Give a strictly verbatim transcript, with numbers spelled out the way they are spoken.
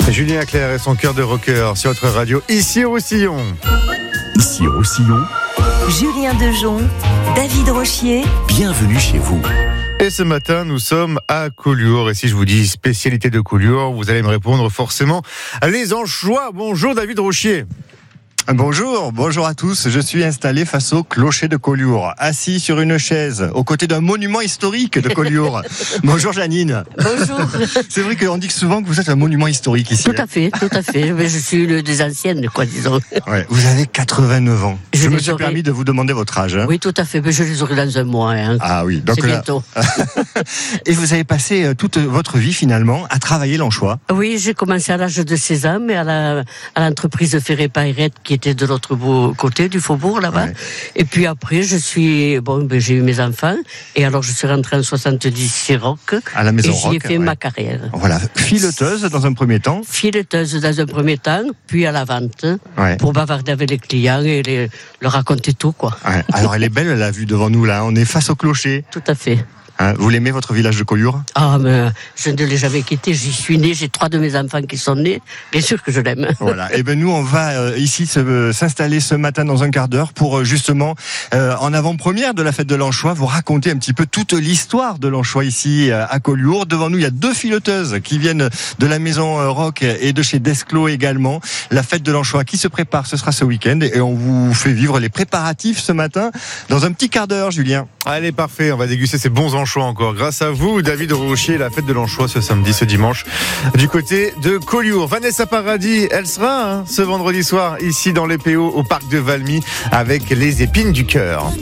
Julien Clerc et son cœur de rocker sur votre radio, ici au Roussillon. Ici au Roussillon, Julien Dejon, David Rochier. Bienvenue chez vous. Et ce matin, nous sommes à Collioure. Et si je vous dis spécialité de Collioure, vous allez me répondre forcément les anchois. Bonjour David Rochier. Bonjour, bonjour à tous. Je suis installé face au clocher de Collioure, assis sur une chaise, aux côtés d'un monument historique de Collioure. Bonjour Janine. Bonjour. C'est vrai qu'on dit souvent que vous êtes un monument historique ici. Tout à fait, tout à fait. Mais je suis le des anciennes, quoi, disons. Ouais, vous avez quatre-vingt-neuf ans. Je, Je me les suis aurai... permis de vous demander votre âge. Hein. Oui, tout à fait. Mais je les aurai dans un mois. Hein. Ah oui, donc c'est là... bientôt. Et vous avez passé toute votre vie finalement à travailler l'anchois. Oui, j'ai commencé à l'âge de seize ans, mais à, la, à l'entreprise Ferré-Pairette qui était de l'autre bout côté du faubourg là-bas. Ouais. Et puis après, je suis bon, ben, j'ai eu mes enfants et alors je suis rentrée en soixante-dix chez Rock à la maison et j'y Rock, ai fait ouais. ma carrière. Voilà, fileteuse dans un premier temps. Fileteuse dans un premier temps, puis à la vente ouais. pour bavarder avec les clients et les, leur raconter tout quoi. Ouais. Alors elle est belle la vue devant nous là. On est face au clocher. Tout à fait. Hein, vous l'aimez votre village de Collioure ? Ah, mais je ne l'ai jamais quitté. J'y suis né. J'ai trois de mes enfants qui sont nés. Bien sûr que je l'aime. Voilà. Et ben nous, on va euh, ici se, euh, s'installer ce matin dans un quart d'heure pour euh, justement, euh, en avant-première de la fête de l'anchois, vous raconter un petit peu toute l'histoire de l'anchois ici euh, à Collioure. Devant nous, il y a deux filoteuses qui viennent de la maison euh, Rock et de chez Desclos également. La fête de l'anchois qui se prépare, ce sera ce week-end et on vous fait vivre les préparatifs ce matin dans un petit quart d'heure, Julien. Allez, parfait. On va déguster ces bons anchois encore. Grâce à vous, David Rochier, la fête de l'anchois ce samedi, ce dimanche, du côté de Collioure. Vanessa Paradis, elle sera hein, ce vendredi soir ici dans les P O au parc de Valmy avec les épines du cœur.